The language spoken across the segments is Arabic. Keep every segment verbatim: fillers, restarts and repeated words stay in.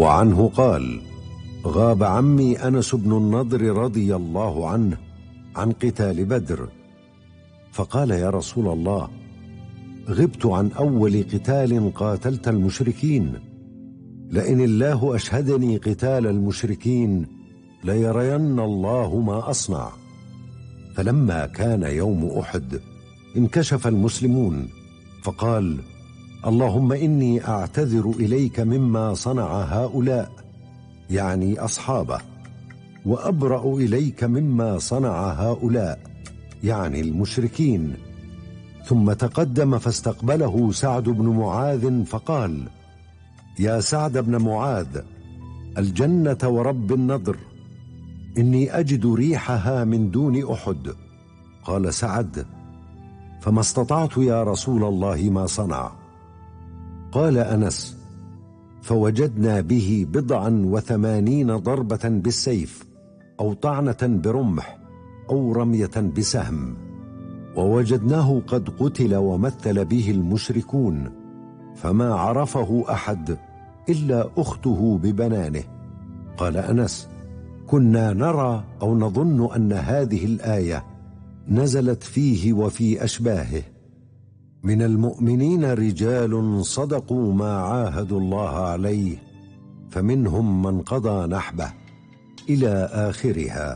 وعنه قال: غاب عمي أنس بن النضر رضي الله عنه عن قتال بدر، فقال: يا رسول الله، غبت عن أول قتال قاتلت المشركين، لئن الله أشهدني قتال المشركين ليرين الله ما أصنع. فلما كان يوم أحد انكشف المسلمون، فقال: اللهم إني أعتذر إليك مما صنع هؤلاء، يعني أصحابه، وأبرأ إليك مما صنع هؤلاء، يعني المشركين. ثم تقدم فاستقبله سعد بن معاذ فقال: يا سعد بن معاذ، الجنة ورب النضر، إني أجد ريحها من دون أحد. قال سعد: فما استطعت يا رسول الله ما صنع. قال أنس: فوجدنا به بضعا وثمانين ضربة بالسيف، أو طعنة برمح، أو رمية بسهم، ووجدناه قد قتل ومثل به المشركون، فما عرفه أحد إلا أخته ببنانه. قال أنس: كنا نرى أو نظن أن هذه الآية نزلت فيه وفي أشباهه: من المؤمنين رجال صدقوا ما عاهدوا الله عليه، فمنهم من قضى نحبه، إلى آخرها.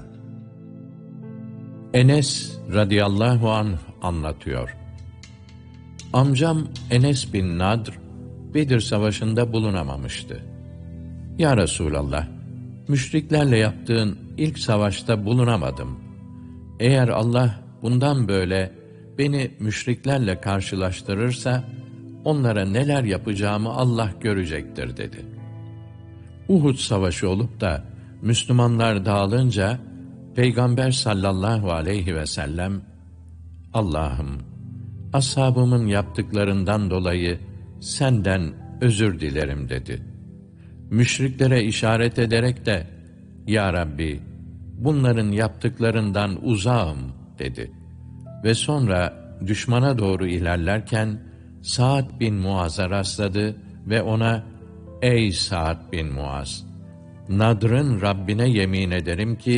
Enes radıyallahu anh anlatıyor. Amcam Enes bin Nadr, Bedir Savaşı'nda bulunamamıştı. Ya Resulallah, müşriklerle yaptığın ilk savaşta bulunamadım. Eğer Allah bundan böyle beni müşriklerle karşılaştırırsa, onlara neler yapacağımı Allah görecektir dedi. Uhud Savaşı olup da Müslümanlar dağılınca, Peygamber sallallahu aleyhi ve sellem, Allah'ım, ashabımın yaptıklarından dolayı senden özür dilerim dedi. Müşriklere işaret ederek de, Ya Rabbi, bunların yaptıklarından uzağım dedi. Ve sonra düşmana doğru ilerlerken Sa'd bin Muaz'a rastladı ve ona, Ey Sa'd bin Muaz! Nadr'ın Rabbine yemin ederim ki,